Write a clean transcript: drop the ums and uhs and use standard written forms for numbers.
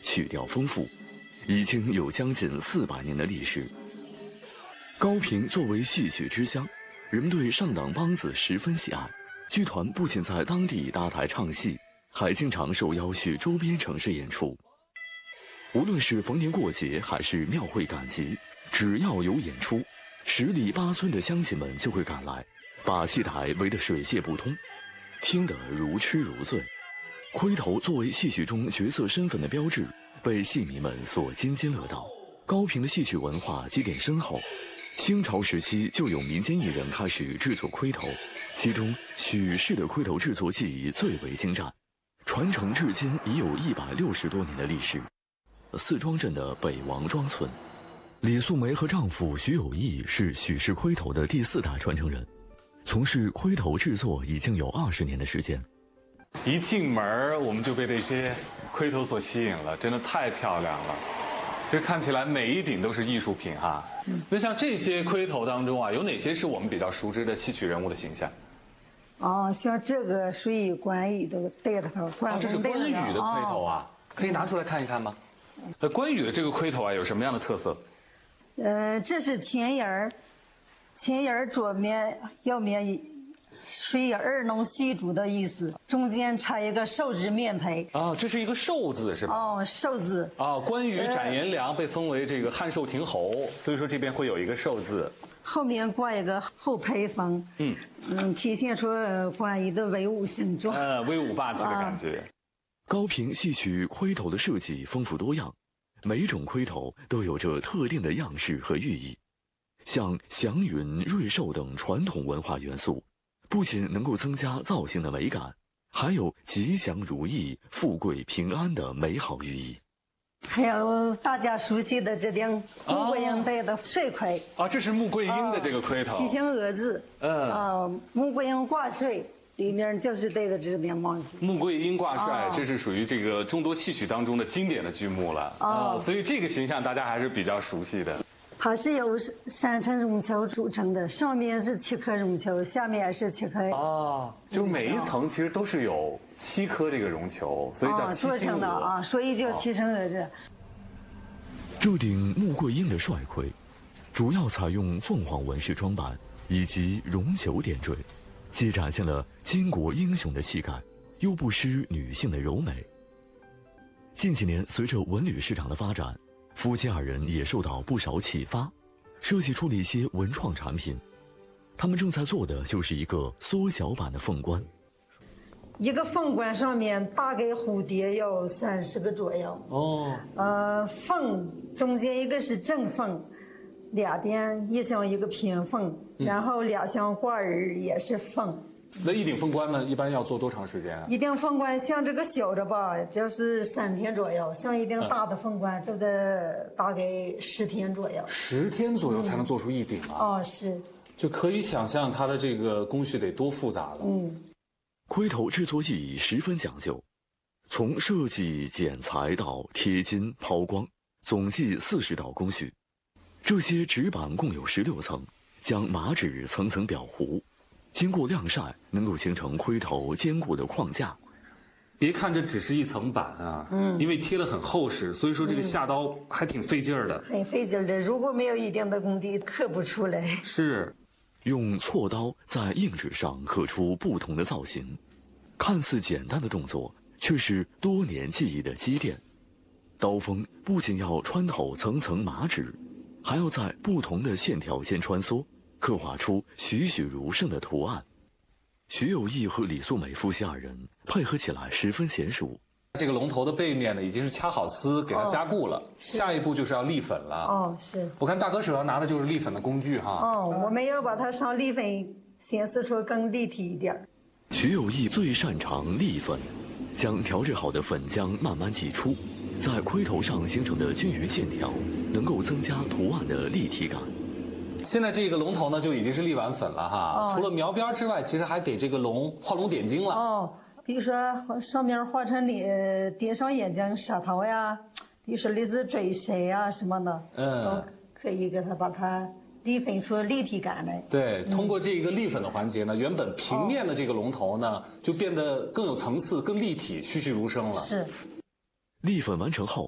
曲调丰富，已经有将近400年的历史。高平作为戏曲之乡，人们对上党梆子十分喜爱。剧团不仅在当地搭台唱戏，还经常受邀去周边城市演出。无论是逢年过节还是庙会赶集，只要有演出，10里8村的乡亲们就会赶来，把戏台围得水泄不通，听得如痴如醉。盔头作为戏曲中角色身份的标志，被戏迷们所津津乐道。高平的戏曲文化积淀深厚，清朝时期就有民间艺人开始制作盔头，其中许氏的盔头制作技艺最为精湛，传承至今已有160多年的历史。四庄镇的北王庄村，李素梅和丈夫徐有义是许氏盔头的第4代传承人，从事盔头制作已经有20年的时间。 一进门我们就被这些盔头所吸引了，真的太漂亮了。其实看起来每一顶都是艺术品哈。那像这些盔头当中啊，有哪些是我们比较熟知的戏曲人物的形象？ 哦，像这个属于关羽的戴的头， 这是关羽的盔头啊，可以拿出来看一看吗？关羽的这个盔头啊，有什么样的特色？ 这是前沿儿，前沿儿左面、右面属于2龙戏珠的意思，中间插一个寿字面胚。 啊，这是一个寿字是吧？ 哦，寿字。 啊，关羽斩颜良被封为这个汉寿亭侯，所以说这边会有一个寿字。 后面挂一个后披风，体现出关羽的威武形状。 威武霸气的感觉。 高平戏曲盔头的设计丰富多样，每种盔头都有着特定的样式和寓意，像祥云、瑞寿等传统文化元素，不仅能够增加造型的美感，还有吉祥如意、富贵平安的美好寓意。 还有大家熟悉的这顶穆桂英戴的睡盔啊，这是穆桂英的这个盔头， 七星鹅字，穆桂英挂帅。里面就是戴的这顶帽子。 穆桂英挂帅，这是属于这个众多戏曲当中的经典的剧目了所以这个形象大家还是比较熟悉的。 它是由3层绒球组成的，上面是7颗绒球，下面是7颗。 就每一层其实都是有7颗这个绒球，所以叫七星鹅所以叫七星鹅这。 这顶穆桂英的帅盔，主要采用凤凰纹饰装扮以及绒球点缀。既展现了巾帼英雄的气概，又不失女性的柔美。近几年，随着文旅市场的发展，夫妻2人也受到不少启发，设计出了一些文创产品。他们正在做的就是一个缩小版的凤冠。 一个凤冠上面大概蝴蝶有30个左右。凤中间一个是正凤。2边一像一个平凤，然后2像挂耳也是凤。 那一顶凤冠呢，一般要做多长时间啊？ 一顶凤冠像这个小的吧，就是3天左右；像一顶大的凤冠，就得大概10天左右。 10天左右才能做出一顶啊？ 是。 就可以想象它的这个工序得多复杂了。 盔头制作技艺十分讲究，从设计、剪裁到贴金、抛光，总计40道工序。这些纸板共有16层，将麻纸层层裱糊，经过晾晒，能够形成盔头坚固的框架。 别看这只是一层板啊，因为贴得很厚实，所以说这个下刀还挺费劲儿的。 很费劲儿的，如果没有一定的功底，刻不出来。 是， 用锉刀在硬纸上刻出不同的造型，看似简单的动作，却是多年技艺的积淀。刀锋不仅要穿透层层麻纸，还要在不同的线条间穿梭，刻画出栩栩如生的图案。徐有义和李素梅夫妻2人配合起来十分娴熟。 这个龙头的背面呢，已经是掐好丝，给它加固了。下一步就是要立粉了。 是。 我看大哥手上拿的就是立粉的工具哈。 我们要把它上立粉，显示出更立体一点。 徐有义最擅长立粉，将调制好的粉浆慢慢挤出。在盔头上形成的均匀线条，能够增加图案的立体感。 现在这个龙头呢，就已经是立完粉了哈。除了描边之外，其实还给这个龙画龙点睛了。 比如说上面画成点上眼睛、舌头呀，比如说类似嘴唇呀什么的，都可以给它把它立粉出立体感来。 对，通过这个立粉的环节呢，原本平面的这个龙头呢，就变得更有层次、更立体、栩栩如生了。 是。 立粉完成后，